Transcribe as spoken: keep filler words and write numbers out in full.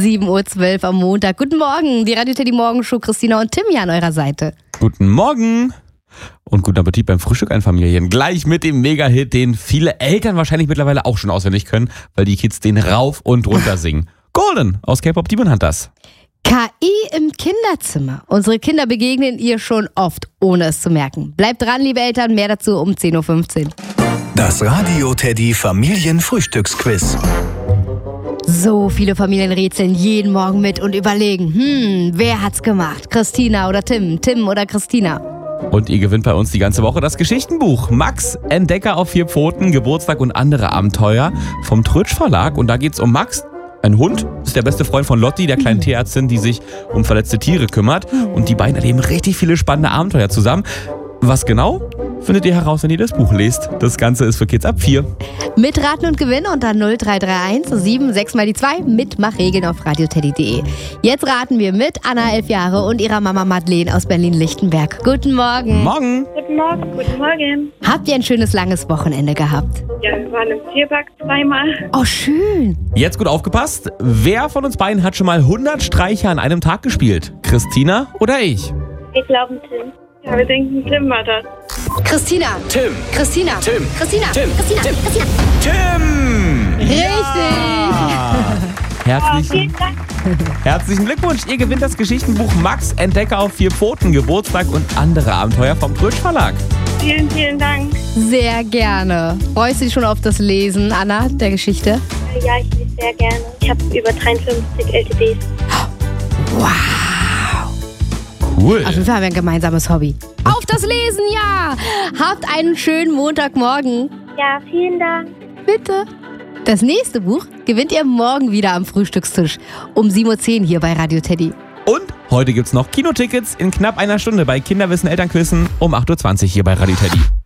sieben Uhr zwölf am Montag. Guten Morgen, die Radio Teddy Morgenshow, Christina und Tim hier an eurer Seite. Guten Morgen und guten Appetit beim Frühstück an Familien. Gleich mit dem Mega-Hit, den viele Eltern wahrscheinlich mittlerweile auch schon auswendig können, weil die Kids den rauf und runter singen. Golden aus K-Pop Demon Hunters. K I im Kinderzimmer. Unsere Kinder begegnen ihr schon oft, ohne es zu merken. Bleibt dran, liebe Eltern, mehr dazu um zehn Uhr fünfzehn. Das Radio Teddy Familienfrühstücksquiz. So viele Familien rätseln jeden Morgen mit und überlegen, hm, wer hat's gemacht? Christina oder Tim? Tim oder Christina? Und ihr gewinnt bei uns die ganze Woche das Geschichtenbuch Max, Entdecker auf vier Pfoten, Geburtstag und andere Abenteuer vom Trötsch Verlag. Und da geht's um Max. Ein Hund ist der beste Freund von Lotti, der kleinen Tierärztin, die sich um verletzte Tiere kümmert. Und die beiden erleben richtig viele spannende Abenteuer zusammen. Was genau, findet ihr heraus, wenn ihr das Buch lest. Das Ganze ist für Kids ab vier. Mitraten und gewinnen unter null drei drei eins sieben sechs mal die zwei. Mitmachregeln auf radioteddy punkt de. Jetzt raten wir mit Anna, elf Jahre, und ihrer Mama Madeleine aus Berlin-Lichtenberg. Guten Morgen. Morgen. Guten Morgen. Guten Morgen. Habt ihr ein schönes, langes Wochenende gehabt? Ja, wir waren im Tierpark zweimal. Oh, schön. Jetzt gut aufgepasst. Wer von uns beiden hat schon mal hundert Streiche an einem Tag gespielt? Christina oder ich? Wir glauben Tim. Ja, wir denken, Tim war das. Christina. Tim. Christina. Tim. Christina. Tim. Christina. Tim. Christina. Tim! Richtig. Herzlichen, Vielen Dank. herzlichen Glückwunsch. Ihr gewinnt das Geschichtenbuch Max, Entdecker auf vier Pfoten, Geburtstag und andere Abenteuer vom Trötsch Verlag. Vielen, vielen Dank. Sehr gerne. Freust du dich schon auf das Lesen, Anna, der Geschichte? Ja, ich lese sehr gerne. Ich habe über dreiundfünfzig L T Ds. Wow. Cool. Auf jeden Fall haben wir ein gemeinsames Hobby. Auf das Lesen, ja! Habt einen schönen Montagmorgen. Ja, vielen Dank. Bitte. Das nächste Buch gewinnt ihr morgen wieder am Frühstückstisch. Um sieben Uhr zehn hier bei Radio Teddy. Und heute gibt's noch Kinotickets in knapp einer Stunde bei Kinderwissen Elternquissen um acht Uhr zwanzig hier bei Radio Teddy.